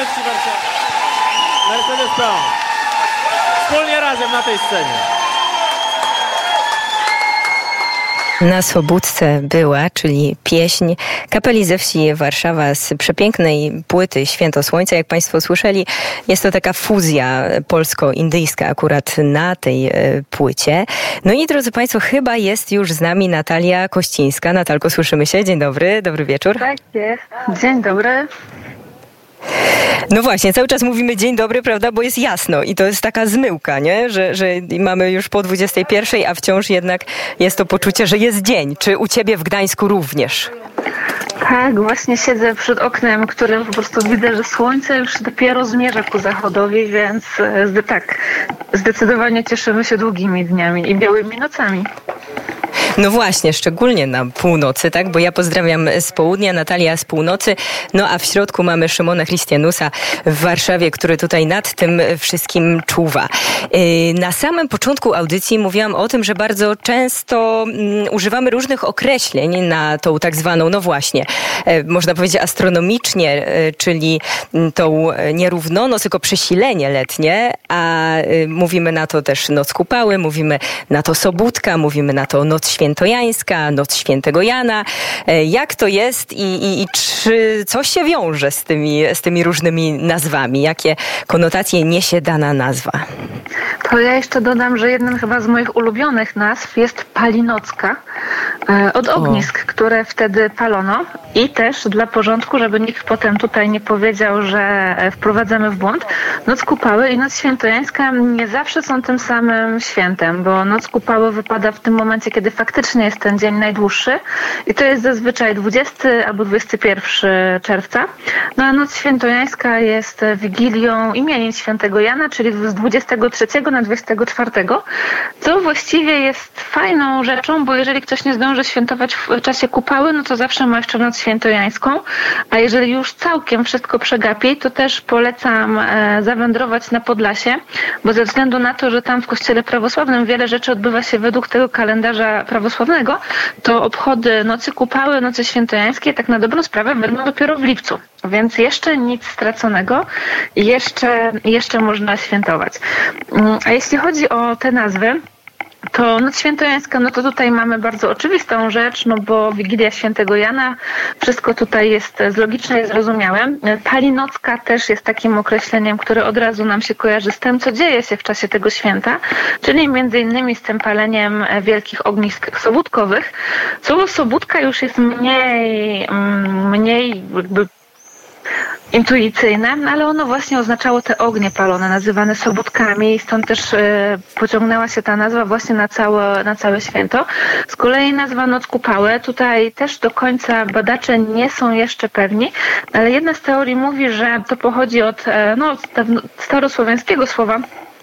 Ci Warszawa. Mercedes-Benz. Wspólnie razem na tej scenie. Na Sobótce była, czyli pieśń Kapeli ze Wsi Warszawa z przepięknej płyty Święto Słońca. Jak Państwo słyszeli, jest to taka fuzja polsko-indyjska akurat na tej płycie. No i drodzy Państwo, chyba jest już z nami Natalia Kościńska. Natalko, słyszymy się. Dzień dobry, dobry wieczór. Tak jest. Dzień dobry. No właśnie, cały czas mówimy dzień dobry, prawda, bo jest jasno i to jest taka zmyłka, nie? Że mamy już po 21, a wciąż jednak jest to poczucie, że jest dzień. Czy u Ciebie w Gdańsku również? Tak, właśnie siedzę przed oknem, którym po prostu widzę, że słońce już dopiero zmierza ku zachodowi, więc tak, zdecydowanie cieszymy się długimi dniami i białymi nocami. No właśnie, szczególnie na północy, tak? Bo ja pozdrawiam z południa, Natalia z północy, no a w środku mamy Szymona Christianusa w Warszawie, który tutaj nad tym wszystkim czuwa. Na samym początku audycji mówiłam o tym, że bardzo często używamy różnych określeń na tą tak zwaną, no właśnie, można powiedzieć astronomicznie, czyli tą nie równonoc, tylko przesilenie letnie, a mówimy na to też Noc Kupały, mówimy na to Sobótka, mówimy na to Noc Świętojańska, Noc Świętego Jana. Jak to jest i czy coś się wiąże z tymi różnymi nazwami? Jakie konotacje niesie dana nazwa? To ja jeszcze dodam, że jednym chyba z moich ulubionych nazw jest Palinocka od ognisk, które wtedy palono. I też dla porządku, żeby nikt potem tutaj nie powiedział, że wprowadzamy w błąd, Noc Kupały i Noc Świętojańska nie zawsze są tym samym świętem, bo Noc Kupały wypada w tym momencie, kiedy faktycznie jest ten dzień najdłuższy i to jest zazwyczaj 20 albo 21 czerwca. No a Noc Świętojańska jest wigilią imienin Świętego Jana, czyli z 23 na 24, co właściwie jest fajną rzeczą, bo jeżeli ktoś nie zdąży świętować w czasie Kupały, no to zawsze ma jeszcze Noc Świętojańską, a jeżeli już całkiem wszystko przegapi, to też polecam zawędrować na Podlasie, bo ze względu na to, że tam w kościele prawosławnym wiele rzeczy odbywa się według tego kalendarza prawosławnego, to obchody Nocy Kupały, Nocy Świętojańskiej tak na dobrą sprawę będą dopiero w lipcu, więc jeszcze nic straconego i jeszcze można świętować. A jeśli chodzi o te nazwy, to Noc Świętojańska, no to tutaj mamy bardzo oczywistą rzecz, no bo Wigilia Świętego Jana, wszystko tutaj jest logiczne i zrozumiałe. Palinocka też jest takim określeniem, które od razu nam się kojarzy z tym, co dzieje się w czasie tego święta, czyli między innymi z tym paleniem wielkich ognisk sobótkowych. Słowo sobótka już jest mniej jakby intuicyjne, ale ono właśnie oznaczało te ognie palone, nazywane sobótkami, stąd też pociągnęła się ta nazwa właśnie na całe święto. Z kolei nazwa Noc Kupały, tutaj też do końca badacze nie są jeszcze pewni, ale jedna z teorii mówi, że to pochodzi od starosłowiańskiego słowa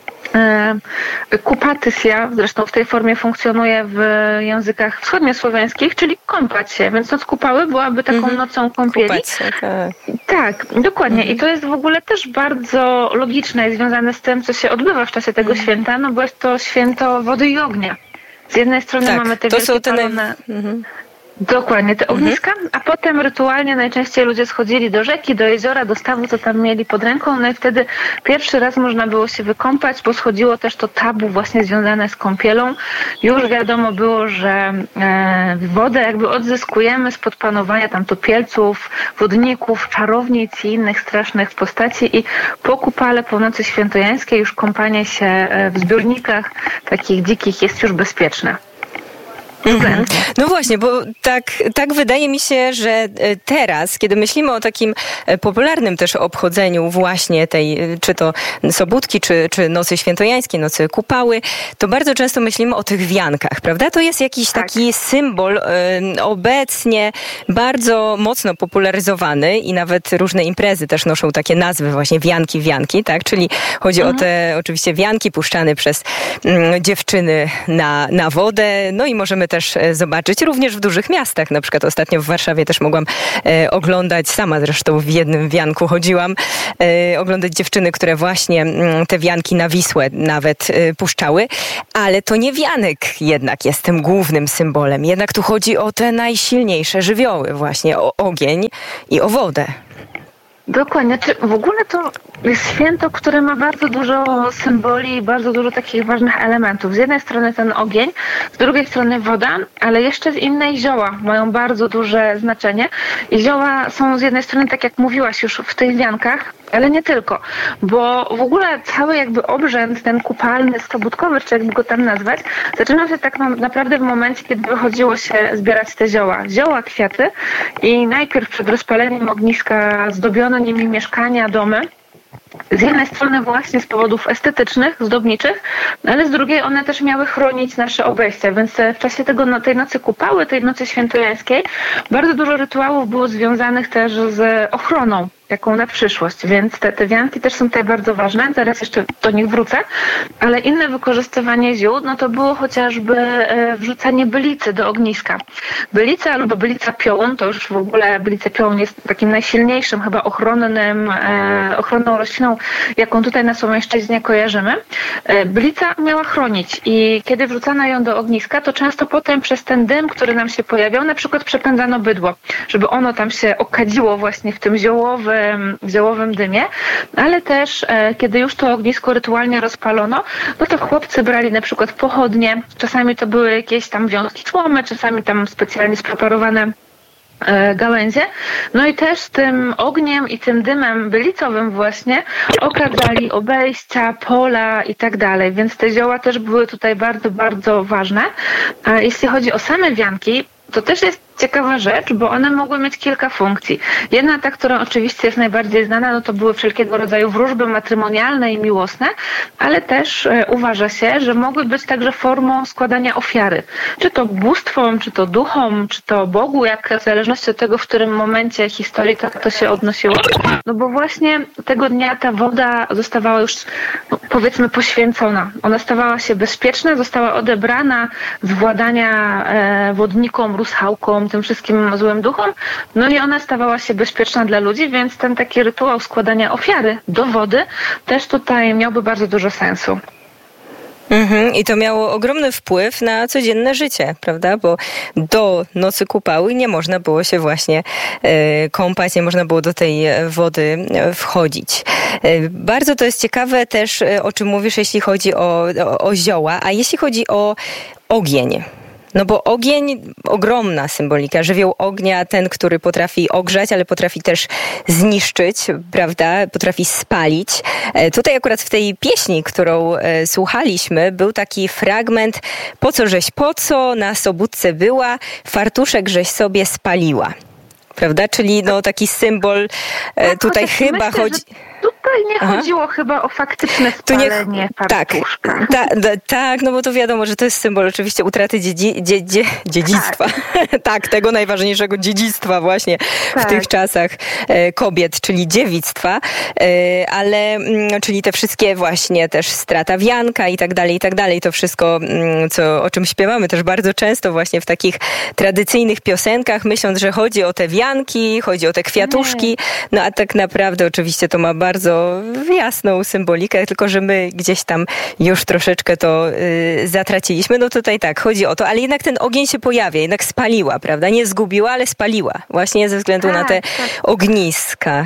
kupatysia, zresztą w tej formie funkcjonuje w językach wschodniosłowiańskich, czyli kąpać się, więc Noc Kupały byłaby taką nocą kąpieli. Się, tak. Tak, dokładnie. I to jest w ogóle też bardzo logiczne i związane z tym, co się odbywa w czasie tego święta, no bo jest to święto wody i ognia. Z jednej strony mamy te wielkie palone... Dokładnie, te ogniska, a potem rytualnie najczęściej ludzie schodzili do rzeki, do jeziora, do stawu, co tam mieli pod ręką, no i wtedy pierwszy raz można było się wykąpać, bo schodziło też to tabu właśnie związane z kąpielą. Już wiadomo było, że wodę jakby odzyskujemy spod panowania tam topielców, wodników, czarownic i innych strasznych postaci i po Kupale, po Nocy Świętojańskiej już kąpanie się w zbiornikach takich dzikich jest już bezpieczne. No właśnie, bo tak wydaje mi się, że teraz, kiedy myślimy o takim popularnym też obchodzeniu właśnie tej, czy to Sobótki, czy Nocy Świętojańskiej, Nocy Kupały, to bardzo często myślimy o tych wiankach, prawda? To jest jakiś taki symbol obecnie bardzo mocno popularyzowany i nawet różne imprezy też noszą takie nazwy właśnie wianki, tak? Czyli chodzi o te oczywiście wianki puszczane przez dziewczyny na wodę, no i możemy też zobaczyć również w dużych miastach. Na przykład ostatnio w Warszawie też mogłam oglądać, sama zresztą w jednym wianku chodziłam, oglądać dziewczyny, które właśnie te wianki na Wisłę nawet puszczały. Ale to nie wianek jednak jest tym głównym symbolem. Jednak tu chodzi o te najsilniejsze żywioły właśnie, o ogień i o wodę. Dokładnie. W ogóle to jest święto, które ma bardzo dużo symboli i bardzo dużo takich ważnych elementów. Z jednej strony ten ogień, z drugiej strony woda, ale jeszcze z innej zioła mają bardzo duże znaczenie. I zioła są z jednej strony, tak jak mówiłaś już w tych wiankach, ale nie tylko, bo w ogóle cały jakby obrzęd, ten kupalny, sobótkowy, czy jakby go tam nazwać, zaczynał się tak naprawdę w momencie, kiedy wychodziło się zbierać te zioła, kwiaty i najpierw przed rozpaleniem ogniska zdobiono nimi mieszkania, domy. Z jednej strony właśnie z powodów estetycznych, zdobniczych, ale z drugiej one też miały chronić nasze obejścia, więc w czasie tej nocy kupały, tej nocy świętojańskiej bardzo dużo rytuałów było związanych też z ochroną taką na przyszłość, więc te wianki też są tutaj bardzo ważne, zaraz jeszcze do nich wrócę, ale inne wykorzystywanie ziół, no to było chociażby wrzucanie bylicy do ogniska. Bylica albo bylica piołun, to już w ogóle bylica piołun jest takim najsilniejszym chyba ochronną rośliną, jaką tutaj na Słowiańszczyźnie kojarzymy. Bylica miała chronić i kiedy wrzucano ją do ogniska, to często potem przez ten dym, który nam się pojawiał, na przykład przepędzano bydło, żeby ono tam się okadziło właśnie w tym ziołowym dymie, ale też kiedy już to ognisko rytualnie rozpalono, no to chłopcy brali na przykład pochodnie, czasami to były jakieś tam wiązki słomy, czasami tam specjalnie spreparowane gałęzie. No i też tym ogniem i tym dymem bylicowym właśnie okadzali obejścia, pola i tak dalej, więc te zioła też były tutaj bardzo, bardzo ważne. A jeśli chodzi o same wianki, to też jest ciekawa rzecz, bo one mogły mieć kilka funkcji. Jedna, ta, która oczywiście jest najbardziej znana, no to były wszelkiego rodzaju wróżby matrymonialne i miłosne, ale też uważa się, że mogły być także formą składania ofiary. Czy to bóstwom, czy to duchom, czy to Bogu, jak w zależności od tego, w którym momencie historii to się odnosiło. No bo właśnie tego dnia ta woda zostawała już, no, powiedzmy, poświęcona. Ona stawała się bezpieczna, została odebrana z władania wodnikom, ruschałkom, tym wszystkim złym duchom, no i ona stawała się bezpieczna dla ludzi, więc ten taki rytuał składania ofiary do wody też tutaj miałby bardzo dużo sensu. I to miało ogromny wpływ na codzienne życie, prawda? Bo do nocy kupały nie można było się właśnie kąpać, nie można było do tej wody wchodzić. Bardzo to jest ciekawe też, o czym mówisz, jeśli chodzi o zioła, a jeśli chodzi o ogień. No bo ogień, ogromna symbolika, żywioł ognia, ten, który potrafi ogrzać, ale potrafi też zniszczyć, prawda, potrafi spalić. Tutaj akurat w tej pieśni, którą słuchaliśmy, był taki fragment: po co na sobótce była, fartuszek żeś sobie spaliła. Prawda? Czyli no taki symbol tutaj chyba myślę, chodzi... Tutaj nie chodziło chyba o faktyczne spalenie fartuszka. Tak, no bo to wiadomo, że to jest symbol oczywiście utraty dziedzictwa. Tak, tego najważniejszego dziedzictwa właśnie w tych czasach kobiet, czyli dziewictwa, ale czyli te wszystkie właśnie też strata wianka i tak dalej, to wszystko, o czym śpiewamy też bardzo często właśnie w takich tradycyjnych piosenkach, myśląc, że chodzi o te wianki, chodzi o te kwiatuszki, no a tak naprawdę oczywiście to ma bardzo jasną symbolikę, tylko że my gdzieś tam już troszeczkę to zatraciliśmy. No tutaj tak, chodzi o to, ale jednak ten ogień się pojawia, jednak spaliła, prawda? Nie zgubiła, ale spaliła. Właśnie ze względu na te ogniska.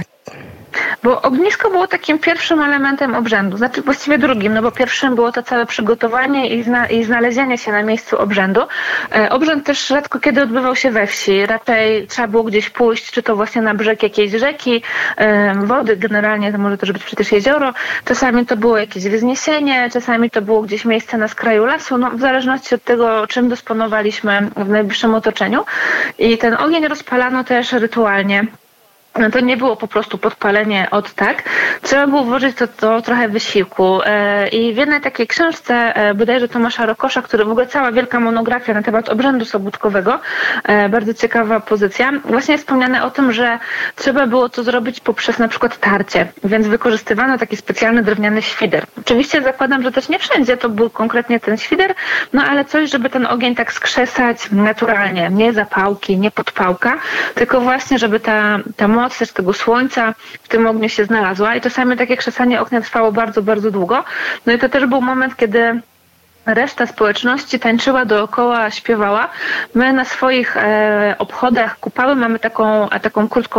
Bo ognisko było takim pierwszym elementem obrzędu, znaczy właściwie drugim, no bo pierwszym było to całe przygotowanie i znalezienie się na miejscu obrzędu. Obrzęd też rzadko kiedy odbywał się we wsi, raczej trzeba było gdzieś pójść, czy to właśnie na brzeg jakiejś rzeki, wody generalnie, to może też być przecież jezioro, czasami to było jakieś wzniesienie, czasami to było gdzieś miejsce na skraju lasu, no w zależności od tego, czym dysponowaliśmy w najbliższym otoczeniu. I ten ogień rozpalano też rytualnie. No to nie było po prostu podpalenie od tak. Trzeba było włożyć to trochę wysiłku. I w jednej takiej książce, bodajże Tomasza Rokosza, który w ogóle cała wielka monografia na temat obrzędu sobótkowego, bardzo ciekawa pozycja, właśnie jest wspomniane o tym, że trzeba było to zrobić poprzez na przykład tarcie, więc wykorzystywano taki specjalny drewniany świder. Oczywiście zakładam, że też nie wszędzie to był konkretnie ten świder, no ale coś, żeby ten ogień tak skrzesać naturalnie, nie zapałki, nie podpałka, tylko właśnie, żeby ta moc też tego słońca w tym ogniu się znalazła i czasami takie krzesanie ognia trwało bardzo, bardzo długo. No i to też był moment, kiedy reszta społeczności tańczyła dookoła, śpiewała. My na swoich obchodach kupały mamy taką krótką